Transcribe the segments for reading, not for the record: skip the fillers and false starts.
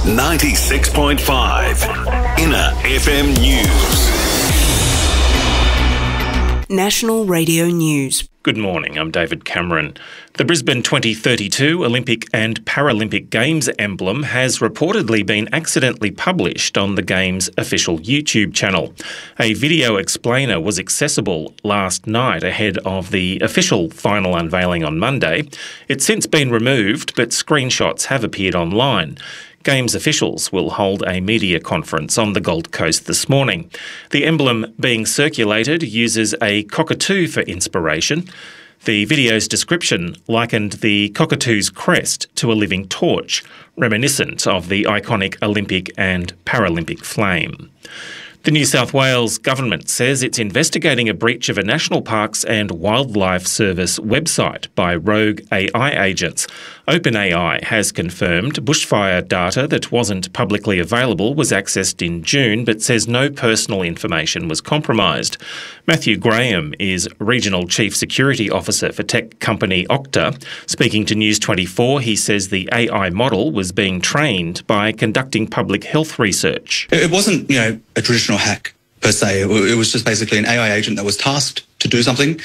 96.5 Inner FM News. National Radio News. Good morning, I'm David Cameron. The Brisbane 2032 Olympic and Paralympic Games emblem has reportedly been accidentally published on the Games' official YouTube channel. A video explainer was accessible last night ahead of the official final unveiling on Monday. It's since been removed, but screenshots have appeared online. Games officials will hold a media conference on the Gold Coast this morning. The emblem being circulated uses a cockatoo for inspiration. The video's description likened the cockatoo's crest to a living torch, reminiscent of the iconic Olympic and Paralympic flame. The New South Wales government says it's investigating a breach of a National Parks and Wildlife Service website by rogue AI agents. OpenAI has confirmed bushfire data that wasn't publicly available was accessed in June, but says no personal information was compromised. Matthew Graham is Regional Chief Security Officer for tech company Okta. Speaking to News 24, he says the AI model was being trained by conducting public health research. It wasn't, a traditional hack per se. It was just basically an AI agent that was tasked to do something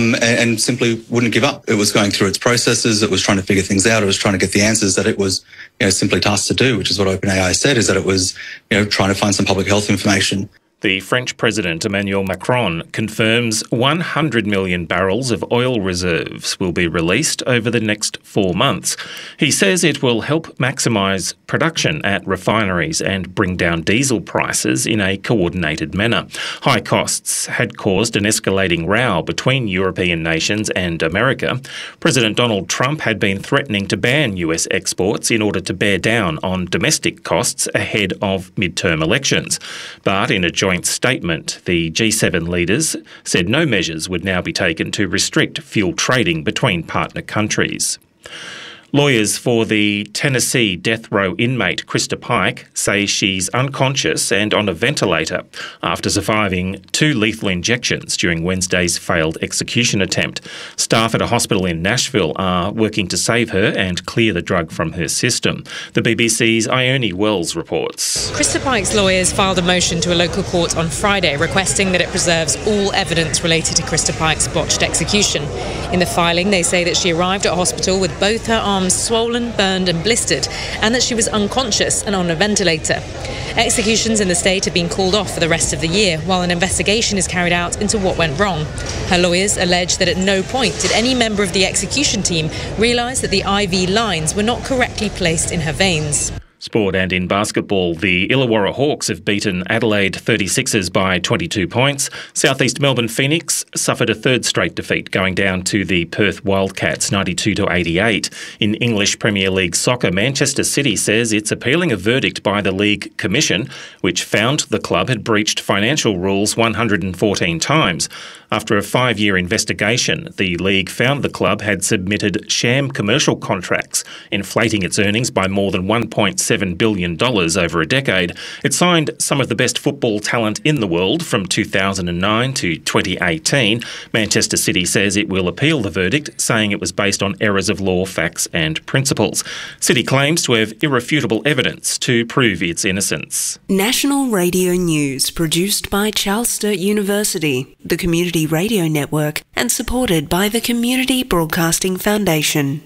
and simply wouldn't give up. It was going through its processes. It was trying to figure things out. It was trying to get the answers that it was simply tasked to do, which is what OpenAI said, is that it was trying to find some public health information. The French President Emmanuel Macron confirms 100 million barrels of oil reserves will be released over the next 4 months. He says it will help maximise production at refineries and bring down diesel prices in a coordinated manner. High costs had caused an escalating row between European nations and America. President Donald Trump had been threatening to ban US exports in order to bear down on domestic costs ahead of midterm elections. But in a joint statement, the G7 leaders said no measures would now be taken to restrict fuel trading between partner countries. Lawyers for the Tennessee death row inmate Krista Pike say she's unconscious and on a ventilator after surviving 2 lethal injections during Wednesday's failed execution attempt. Staff at a hospital in Nashville are working to save her and clear the drug from her system. The BBC's Ione Wells reports. Krista Pike's lawyers filed a motion to a local court on Friday requesting that it preserves all evidence related to Krista Pike's botched execution. In the filing, they say that she arrived at hospital with both her arms swollen, burned and blistered, and that she was unconscious and on a ventilator. Executions in the state have been called off for the rest of the year, while an investigation is carried out into what went wrong. Her lawyers allege that at no point did any member of the execution team realise that the IV lines were not correctly placed in her veins. Sport and in basketball, the Illawarra Hawks have beaten Adelaide 36ers by 22 points. South East Melbourne Phoenix suffered a third straight defeat, going down to the Perth Wildcats 92-88. In English Premier League soccer, Manchester City says it's appealing a verdict by the League Commission, which found the club had breached financial rules 114 times. After a 5-year investigation, the league found the club had submitted sham commercial contracts, inflating its earnings by more than $1.7 billion over a decade. It signed some of the best football talent in the world from 2009 to 2018. Manchester City says it will appeal the verdict, saying it was based on errors of law, facts and principles. City claims to have irrefutable evidence to prove its innocence. National Radio News, produced by Charles Sturt University, the Community Radio Network, and supported by the Community Broadcasting Foundation.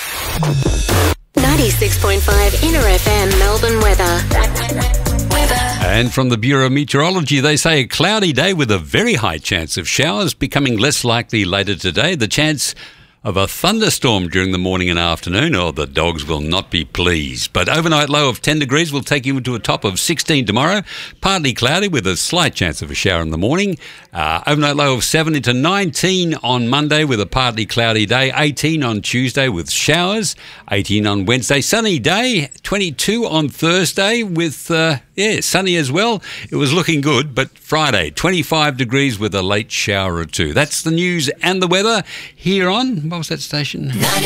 96.5 Inner FM Melbourne weather. And from the Bureau of Meteorology, they say a cloudy day with a very high chance of showers, becoming less likely later today. The chance of a thunderstorm during the morning and afternoon, or the dogs will not be pleased. But overnight low of 10 degrees will take you to a top of 16 tomorrow. Partly cloudy with a slight chance of a shower in the morning. Overnight low of 17 to 19 on Monday with a partly cloudy day. 18 on Tuesday with showers. 18 on Wednesday. Sunny day. 22 on Thursday with, sunny as well. It was looking good, but Friday, 25 degrees with a late shower or two. That's the news and the weather here on, what was that station?